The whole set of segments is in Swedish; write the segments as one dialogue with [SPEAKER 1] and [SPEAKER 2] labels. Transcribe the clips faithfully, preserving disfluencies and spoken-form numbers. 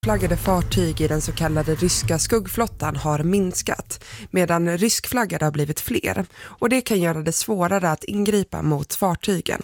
[SPEAKER 1] Flaggade fartyg i den så kallade ryska skuggflottan har minskat, medan ryskflaggade har blivit fler, och det kan göra det svårare att ingripa mot fartygen.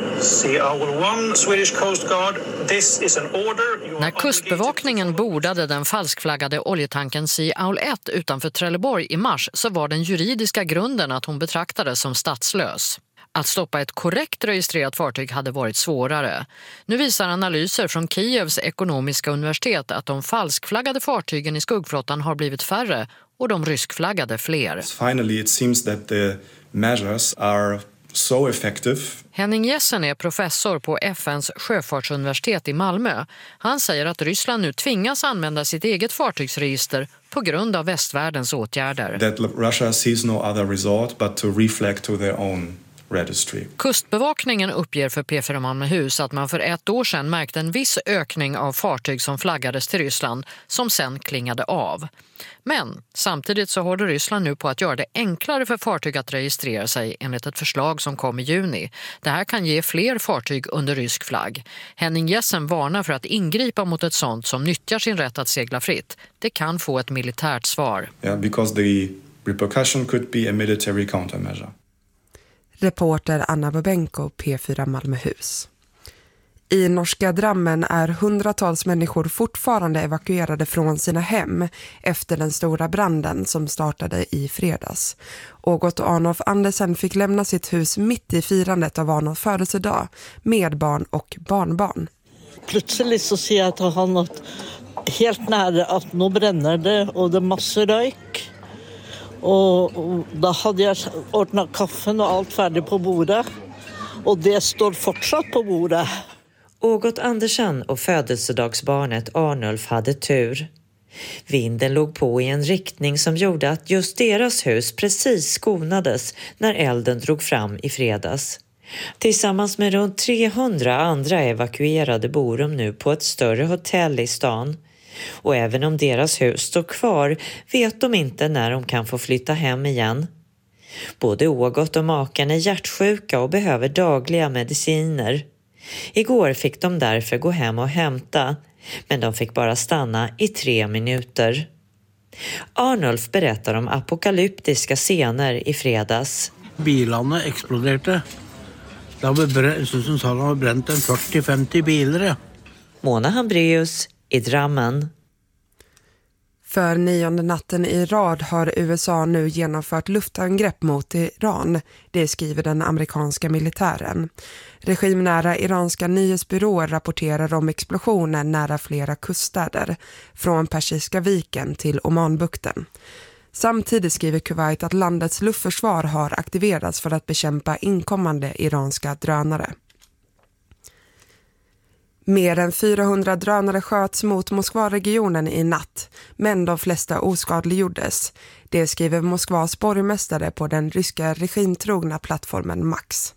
[SPEAKER 2] När kustbevakningen bordade den falskflaggade oljetanken Sea Owl ett utanför Trelleborg i mars så var den juridiska grunden att hon betraktades som statslös. Att stoppa ett korrekt registrerat fartyg hade varit svårare. Nu visar analyser från Kievs ekonomiska universitet att de falskflaggade fartygen i skuggflottan har blivit färre och de ryskflaggade fler.
[SPEAKER 3] Finally, it seems that the measures are so effective.
[SPEAKER 2] Henning Jessen är professor på F N:s sjöfartsuniversitet i Malmö. Han säger att Ryssland nu tvingas använda sitt eget fartygsregister på grund av västvärldens åtgärder.
[SPEAKER 3] That Russia sees no other resort but to reflag to their own registry.
[SPEAKER 2] Kustbevakningen uppger för P fyra Malmöhus att man för ett år sedan märkte en viss ökning av fartyg som flaggades till Ryssland som sen klingade av. Men samtidigt så håller Ryssland nu på att göra det enklare för fartyg att registrera sig enligt ett förslag som kom i juni. Det här kan ge fler fartyg under rysk flagg. Henning Jessen varnar för att ingripa mot ett sånt som nyttjar sin rätt att segla fritt. Det kan få ett militärt svar.
[SPEAKER 3] Yeah, because the repercussion could be a military countermeasure.
[SPEAKER 1] Reporter Anna Bobenko, P fyra Malmöhus. I norska Drammen är hundratals människor fortfarande evakuerade från sina hem efter den stora branden som startade i fredags. Ågot Arnulf Andersen fick lämna sitt hus mitt i firandet av Arnulfs födelsedag med barn och barnbarn.
[SPEAKER 4] Plötsligt så ser jag att han har något helt nära att nu bränner det och det är massor rök. Och, och då hade jag ordnat kaffen och allt färdigt på bordet. Och det står fortsatt på bordet.
[SPEAKER 5] Ågot Andersen och födelsedagsbarnet Arnulf hade tur. Vinden låg på i en riktning som gjorde att just deras hus precis skonades när elden drog fram i fredags. Tillsammans med runt trehundra andra evakuerade bor de nu på ett större hotell i stan. Och även om deras hus står kvar vet de inte när de kan få flytta hem igen. Både Ågot och maken är hjärtsjuka och behöver dagliga mediciner. Igår fick de därför gå hem och hämta, men de fick bara stanna i tre minuter. Arnulf berättar om apokalyptiska scener i fredags.
[SPEAKER 6] Bilarna exploderade. Det var som sa de har bränt en fyrtio till femtio bilar.
[SPEAKER 5] Mona Hambreus i Drammen.
[SPEAKER 1] För nionde natten i rad har U S A nu genomfört luftangrepp mot Iran, det skriver den amerikanska militären. Regimnära iranska nyhetsbyråer rapporterar om explosionen nära flera kuststäder, från Persiska viken till Omanbukten. Samtidigt skriver Kuwait att landets luftförsvar har aktiverats för att bekämpa inkommande iranska drönare. Mer än fyrahundra drönare sköts mot Moskva-regionen i natt, men de flesta oskadliggjordes. Det skriver Moskvas borgmästare på den ryska regimtrogna plattformen Max.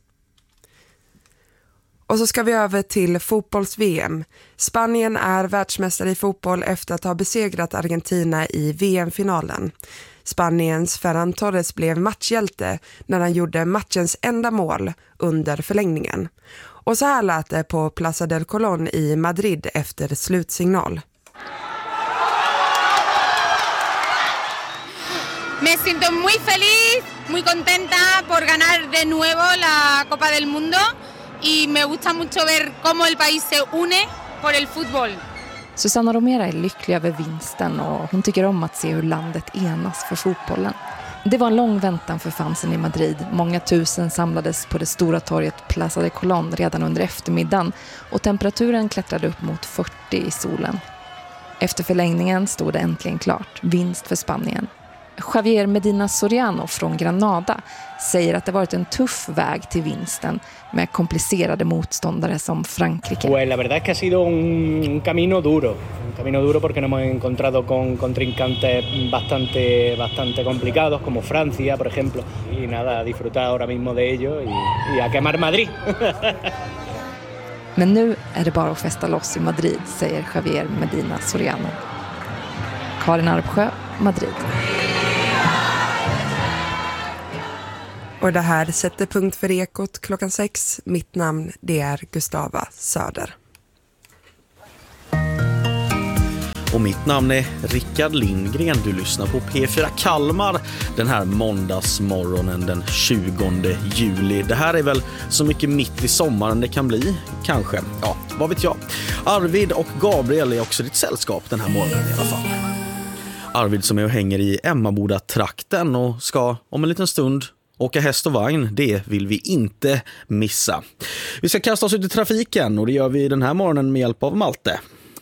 [SPEAKER 1] Och så ska vi över till fotbolls-V M. Spanien är världsmästare i fotboll efter att ha besegrat Argentina i V M-finalen. Spaniens Ferran Torres blev matchhjälte när han gjorde matchens enda mål under förlängningen. Och så här lät det på Plaza del Colón i Madrid efter slutsignal.
[SPEAKER 7] Me siento muy feliz, muy contenta por ganar de nuevo la Copa del Mundo y me gusta mucho ver cómo el país se une por el fútbol.
[SPEAKER 8] Susanna Romera är lycklig över vinsten och hon tycker om att se hur landet enas för fotbollen. Det var en lång väntan för fansen i Madrid. Många tusen samlades på det stora torget Plaza de Colón redan under eftermiddagen och temperaturen klättrade upp mot fyrtio i solen. Efter förlängningen stod det äntligen klart. Vinst för Spanien. Javier Medina Soriano från Granada säger att det varit en tuff väg till vinsten med komplicerade motståndare som Frankrike.
[SPEAKER 9] Pues la verdad es que ha sido un camino duro, un camino duro porque nos hemos encontrado con contrincantes bastante bastante complicados como Francia, por ejemplo, y nada, disfrutar ahora mismo de ello y, y a quemar Madrid.
[SPEAKER 8] Men nu är det bara att festa loss i Madrid, säger Javier Medina Soriano. Karin Arpsjö, Madrid.
[SPEAKER 1] Och det här sätter punkt för Ekot klockan sex. Mitt namn det är Gustava Söder.
[SPEAKER 10] Och mitt namn är Rickard Lindgren. Du lyssnar på P fyra Kalmar den här måndagsmorgonen den tjugonde juli. Det här är väl så mycket mitt i sommaren det kan bli, kanske. Ja, vad vet jag. Arvid och Gabriel är också ditt sällskap den här morgonen i alla fall. Arvid som är och hänger i Emmaboda-trakten och ska om en liten stund åka häst och vagn, det vill vi inte missa. Vi ska kasta oss ut i trafiken och det gör vi den här morgonen med hjälp av Malte.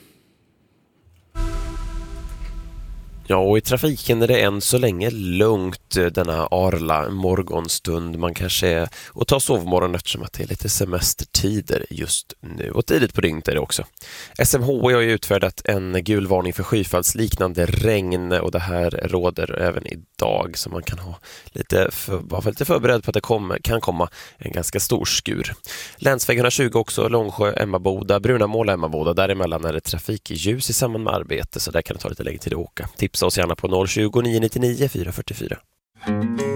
[SPEAKER 11] Ja, och i trafiken är det än så länge lugnt denna arla morgonstund. Man kanske är och tar sovmorgon eftersom att det är lite semestertider just nu. Och tidigt på dygnet är det också. S M H I har ju utfärdat en gul varning för skyfallsliknande regn och det här råder även idag. Så man kan ha lite för, vara lite förberedd på att det kommer, kan komma en ganska stor skur. Länsväg etthundratjugo också, Långsjö, Emmaboda, Brunamåla, Emmaboda. Däremellan är det trafikljus i samband med arbete så där kan det ta lite längre tid att åka. Tipsa oss gärna på noll tjugo, nio nio nio, fyra fyra fyra.